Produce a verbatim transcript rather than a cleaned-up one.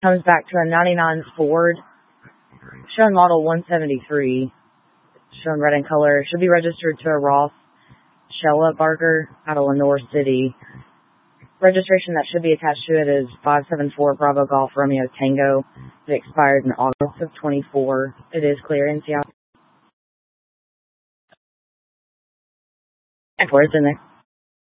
Comes back to a ninety-nine Ford, showing model one seventy-three, showing red in color. Should be registered to a Ross Shella Barker out of Lenore City. Registration that should be attached to it is five seven four Bravo Golf Romeo Tango. It expired in August of twenty-four. It is clear in Seattle. And four is in there.